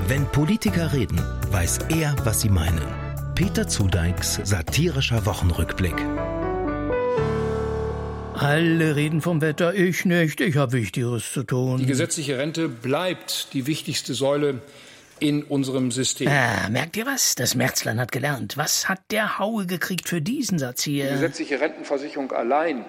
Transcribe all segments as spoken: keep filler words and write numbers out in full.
Wenn Politiker reden, weiß er, was sie meinen. Peter Zudeiks satirischer Wochenrückblick. Alle reden vom Wetter, ich nicht, ich habe Wichtigeres zu tun. Die gesetzliche Rente bleibt die wichtigste Säule in unserem System. Ah, merkt ihr was? Das Merzlein hat gelernt. Was hat der Haue gekriegt für diesen Satz hier? Die gesetzliche Rentenversicherung allein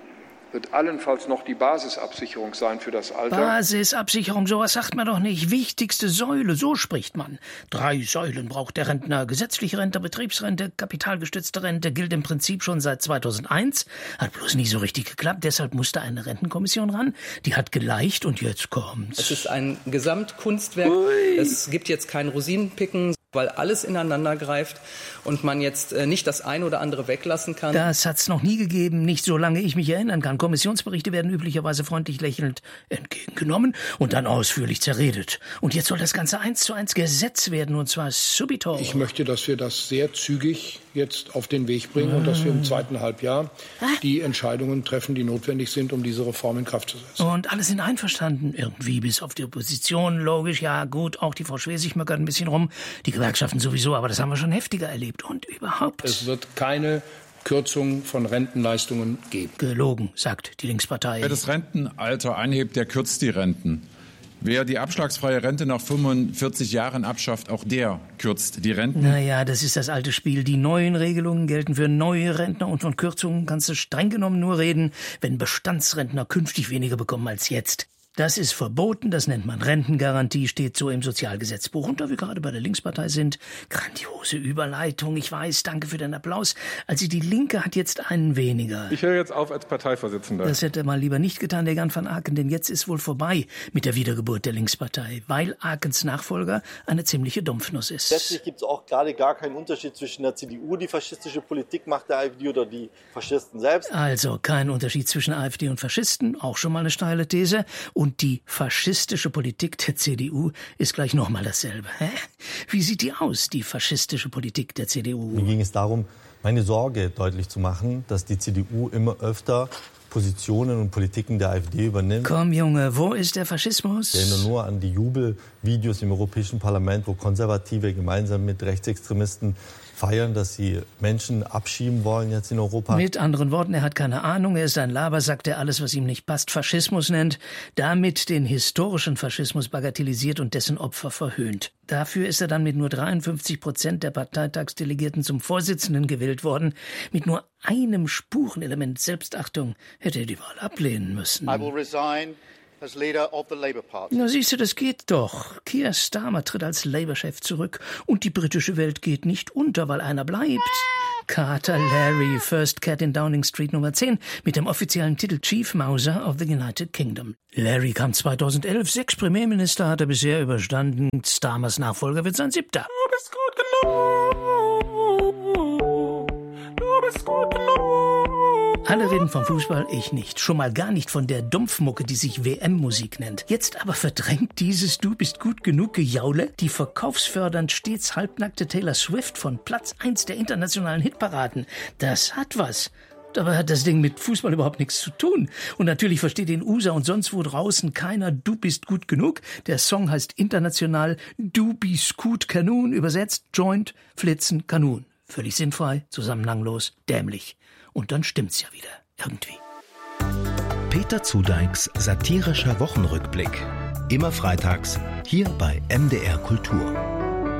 wird allenfalls noch die Basisabsicherung sein für das Alter. Basisabsicherung, sowas sagt man doch nicht. Wichtigste Säule, so spricht man. Drei Säulen braucht der Rentner. Gesetzliche Rente, Betriebsrente, kapitalgestützte Rente gilt im Prinzip schon seit zweitausendeins. Hat bloß nie so richtig geklappt. Deshalb musste eine Rentenkommission ran. Die hat geleicht und jetzt kommt's. Es ist ein Gesamtkunstwerk. Ui. Es gibt jetzt kein Rosinenpicken, weil alles ineinander greift und man jetzt äh, nicht das eine oder andere weglassen kann. Das hat's noch nie gegeben, nicht solange ich mich erinnern kann. Kommissionsberichte werden üblicherweise freundlich lächelnd entgegengenommen und dann ausführlich zerredet. Und jetzt soll das Ganze eins zu eins Gesetz werden, und zwar subito. Ich möchte, dass wir das sehr zügig jetzt auf den Weg bringen mmh. und dass wir im zweiten Halbjahr ah. die Entscheidungen treffen, die notwendig sind, um diese Reform in Kraft zu setzen. Und alle sind einverstanden, irgendwie bis auf die Opposition, logisch, ja gut, auch die Frau Schwesig möckert ein bisschen rum, die Gewerkschaften sowieso, aber das haben wir schon heftiger erlebt. Und überhaupt... Es wird keine Kürzung von Rentenleistungen geben. Gelogen, sagt die Linkspartei. Wer das Rentenalter anhebt, der kürzt die Renten. Wer die abschlagsfreie Rente nach fünfundvierzig Jahren abschafft, auch der kürzt die Renten. Naja, das ist das alte Spiel. Die neuen Regelungen gelten für neue Rentner und von Kürzungen kannst du streng genommen nur reden, wenn Bestandsrentner künftig weniger bekommen als jetzt. Das ist verboten, das nennt man Rentengarantie, steht so im Sozialgesetzbuch. Und da wir gerade bei der Linkspartei sind, grandiose Überleitung, ich weiß, danke für den Applaus. Also die Linke hat jetzt einen weniger. Ich höre jetzt auf als Parteivorsitzender. Das hätte er mal lieber nicht getan, der Jan van Aken, denn jetzt ist wohl vorbei mit der Wiedergeburt der Linkspartei, weil Akens Nachfolger eine ziemliche Dumpfnuss ist. Letztlich gibt es auch gerade gar keinen Unterschied zwischen der C D U, die faschistische Politik macht, der AfD oder die Faschisten selbst. Also kein Unterschied zwischen AfD und Faschisten, auch schon mal eine steile These. Und die faschistische Politik der C D U ist gleich nochmal dasselbe. Hä? Wie sieht die aus, die faschistische Politik der C D U? Mir ging es darum, meine Sorge deutlich zu machen, dass die C D U immer öfter Positionen und Politiken der AfD übernimmt. Komm, Junge, wo ist der Faschismus? Ich erinnere nur an die Jubelvideos im Europäischen Parlament, wo Konservative gemeinsam mit Rechtsextremisten feiern, dass sie Menschen abschieben wollen jetzt in Europa. Mit anderen Worten, er hat keine Ahnung, er ist ein Labersack, der alles, was ihm nicht passt, Faschismus nennt, damit den historischen Faschismus bagatellisiert und dessen Opfer verhöhnt. Dafür ist er dann mit nur dreiundfünfzig Prozent der Parteitagsdelegierten zum Vorsitzenden gewählt worden. Mit nur einem Spurenelement Selbstachtung hätte er die Wahl ablehnen müssen. I will resign as leader of the Labour Party. Na siehst du, das geht doch. Keir Starmer tritt als Labour-Chef zurück und die britische Welt geht nicht unter, weil einer bleibt. Carter Larry, First Cat in Downing Street Nummer zehn, mit dem offiziellen Titel Chief Mouser of the United Kingdom. Larry kam zweitausendelf, sechs Premierminister hat er bisher überstanden. Starmers Nachfolger wird sein siebter. Du bist gut genug. Du bist gut genug. Alle reden vom Fußball, ich nicht. Schon mal gar nicht von der Dumpfmucke, die sich W M-Musik nennt. Jetzt aber verdrängt dieses Du bist gut genug Gejaule die verkaufsfördernd stets halbnackte Taylor Swift von Platz eins der internationalen Hitparaden. Das hat was. Dabei hat das Ding mit Fußball überhaupt nichts zu tun. Und natürlich versteht in U S A und sonst wo draußen keiner Du bist gut genug. Der Song heißt international Du bist gut Kanun, übersetzt Joint, Flitzen, Kanun. Völlig sinnfrei, zusammenhanglos, dämlich. Und dann stimmt's ja wieder, irgendwie. Peter Zudeiks satirischer Wochenrückblick. Immer freitags, hier bei M D R Kultur.